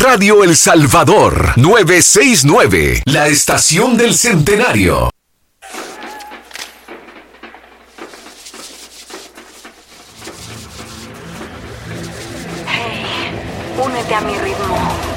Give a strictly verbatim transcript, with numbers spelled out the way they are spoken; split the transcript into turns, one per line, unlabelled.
Radio El Salvador, novecientos sesenta y nueve, la estación del centenario.
Hey, únete a mi ritmo.